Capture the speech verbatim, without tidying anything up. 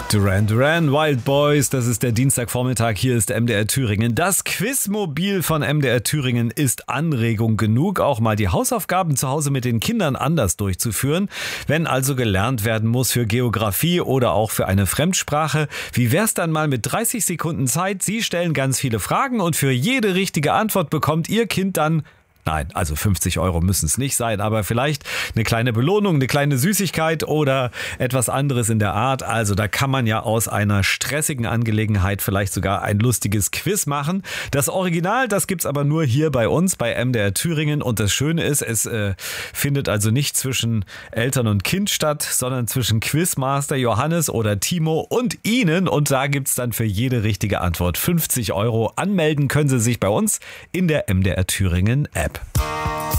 Duran Duran, Wild Boys, das ist der Dienstagvormittag, hier ist M D R Thüringen. Das Quizmobil von M D R Thüringen ist Anregung genug, auch mal die Hausaufgaben zu Hause mit den Kindern anders durchzuführen. Wenn also gelernt werden muss für Geografie oder auch für eine Fremdsprache, wie wär's dann mal mit dreißig Sekunden Zeit? Sie stellen ganz viele Fragen und für jede richtige Antwort bekommt Ihr Kind dann... Nein, also fünfzig Euro müssen es nicht sein, aber vielleicht eine kleine Belohnung, eine kleine Süßigkeit oder etwas anderes in der Art. Also da kann man ja aus einer stressigen Angelegenheit vielleicht sogar ein lustiges Quiz machen. Das Original, das gibt's aber nur hier bei uns, bei M D R Thüringen. Und das Schöne ist, es äh, findet also nicht zwischen Eltern und Kind statt, sondern zwischen Quizmaster Johannes oder Timo und Ihnen. Und da gibt's dann für jede richtige Antwort fünfzig Euro. Anmelden können Sie sich bei uns in der M D R Thüringen App.